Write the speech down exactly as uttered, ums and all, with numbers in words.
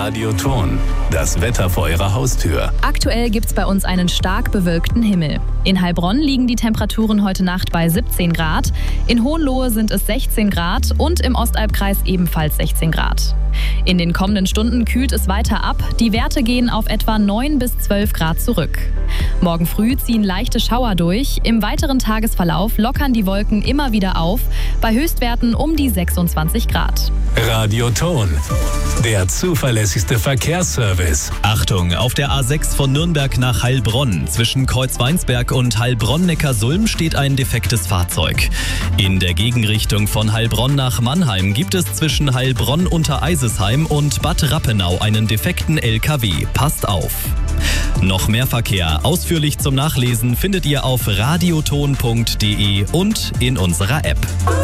Radioton, das Wetter vor Ihrer Haustür. Aktuell gibt's bei uns einen stark bewölkten Himmel. In Heilbronn liegen die Temperaturen heute Nacht bei siebzehn Grad, in Hohenlohe sind es sechzehn Grad und im Ostalbkreis ebenfalls sechzehn Grad. In den kommenden Stunden kühlt es weiter ab, die Werte gehen auf etwa neun bis zwölf Grad zurück. Morgen früh ziehen leichte Schauer durch, im weiteren Tagesverlauf lockern die Wolken immer wieder auf, bei Höchstwerten um die sechsundzwanzig Grad. Radioton, der zuverlässigste Verkehrsservice. Achtung, auf der A sechs von Nürnberg nach Heilbronn. Zwischen Kreuzweinsberg und Heilbronn-Neckarsulm steht ein defektes Fahrzeug. In der Gegenrichtung von Heilbronn nach Mannheim gibt es zwischen Heilbronn unter Eisesheim und Bad Rappenau einen defekten L K W. Passt auf! Noch mehr Verkehr ausführlich zum Nachlesen findet ihr auf radioton punkt de und in unserer App.